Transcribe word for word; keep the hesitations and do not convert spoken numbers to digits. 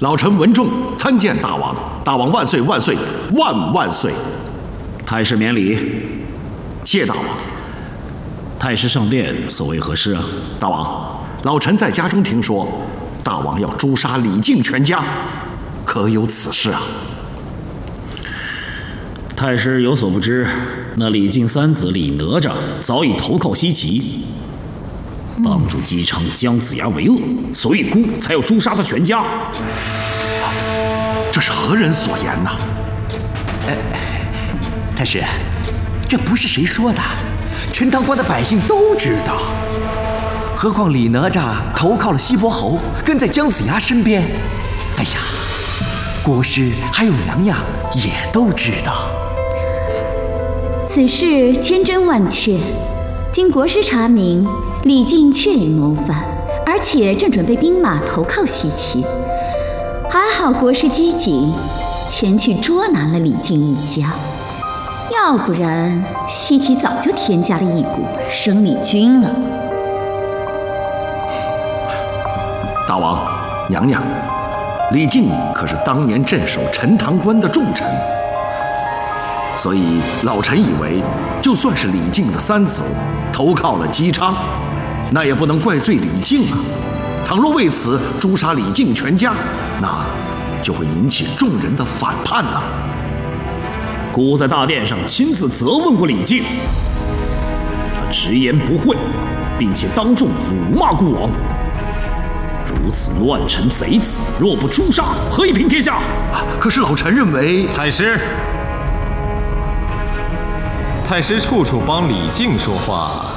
老臣闻众参见大王，大王万岁万岁万万岁！ 太师免礼。 谢大王。 太师上殿，所谓何事啊？ 大王，老臣在家中听说，大王要诛杀李靖全家，可有此事啊？ 太师有所不知，那李靖三子李哪吒早已投靠西岐，帮助姬昌、姜子牙为恶，所以孤才要诛杀他全家。 这是何人所言呐？ 哎，太师，这不是谁说的，陈塘关的百姓都知道。何况李哪吒投靠了西伯侯，跟在姜子牙身边。哎呀，国师还有娘娘也都知道。 此事千真万确，经国师查明，李靖确已谋反，而且正准备兵马投靠西岐。还好国师机警，前去捉拿了李靖一家，要不然西岐早就添加了一股生力军了。 大王、娘娘，李靖可是当年镇守陈塘关的重臣，所以老臣以为，就算是李靖的三子投靠了姬昌，那也不能怪罪李靖啊。倘若为此诛杀李靖全家，那就会引起众人的反叛了。 孤在大殿上亲自责问过李靖，他直言不讳，并且当众辱骂孤王。如此乱臣贼子，若不诛杀，何以平天下？ 啊，可是老臣认为， 太师，太师处处帮李靖说话，